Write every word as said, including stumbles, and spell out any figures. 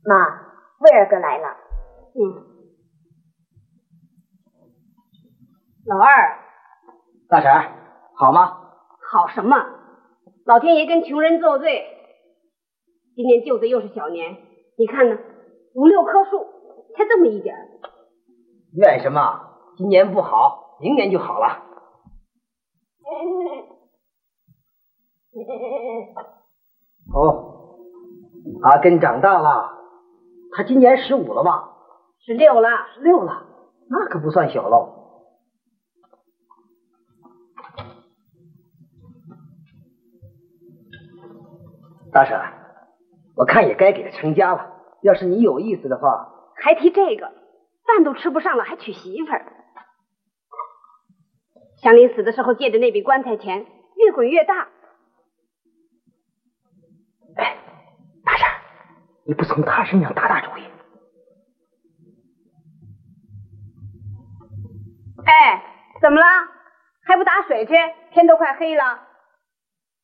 妈，威尔哥来了。 嗯。老二。 大婶，好吗？ 好什么？老天爷跟穷人作对。今年舅子又是小年，你看呢？五六棵树，才这么一点儿。 怨什么？今年不好，明年就好了。哦，阿根长大了，他今年十五了吧？ 十六了。 十六了，那可不算小喽。大婶，我看也该给他成家了。要是你有意思的话， 还提这个，饭都吃不上了，还娶媳妇儿。祥林死的时候借的那笔棺材钱，越滚越大。 哎，大婶，你不从他身上打打主意？ 哎，怎么了？还不打水去？天都快黑了。